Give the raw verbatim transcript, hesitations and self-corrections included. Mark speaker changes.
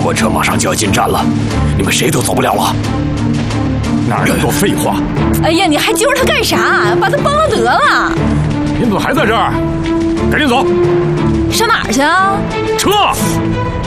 Speaker 1: 火车马上就要进站了，你们谁都走不了了。
Speaker 2: 哪有多废话？
Speaker 3: 哎呀，你还揪着他干啥？把他帮了得了。
Speaker 2: 您怎么还在这儿？赶紧走！
Speaker 3: 上哪儿去啊？
Speaker 2: 撤！